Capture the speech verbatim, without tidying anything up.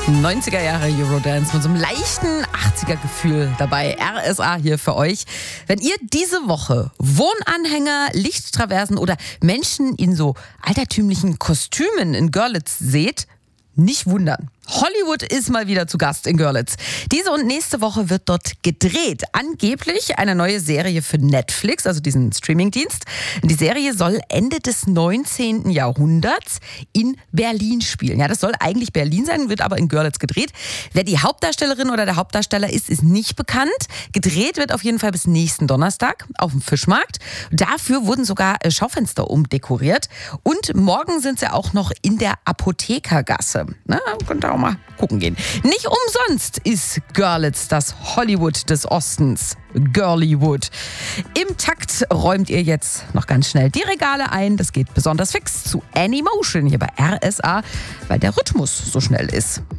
neunziger Jahre Eurodance mit so einem leichten achtziger-Gefühl dabei. R S A hier für euch. Wenn ihr diese Woche Wohnanhänger, Lichttraversen oder Menschen in so altertümlichen Kostümen in Görlitz seht, nicht wundern. Hollywood ist mal wieder zu Gast in Görlitz. Diese und nächste Woche wird dort gedreht. Angeblich eine neue Serie für Netflix, also diesen Streamingdienst. Die Serie soll Ende des neunzehnten Jahrhunderts in Berlin spielen. Ja, das soll eigentlich Berlin sein, wird aber in Görlitz gedreht. Wer die Hauptdarstellerin oder der Hauptdarsteller ist, ist nicht bekannt. Gedreht wird auf jeden Fall bis nächsten Donnerstag auf dem Fischmarkt. Dafür wurden sogar Schaufenster umdekoriert. Und morgen sind sie auch noch in der Apothekergasse. Na, könnt ihr auch mal gucken gehen. Nicht umsonst ist Görlitz das Hollywood des Ostens. Girlywood. Im Takt räumt ihr jetzt noch ganz schnell die Regale ein. Das geht besonders fix zu Anymotion hier bei R S A, weil der Rhythmus so schnell ist.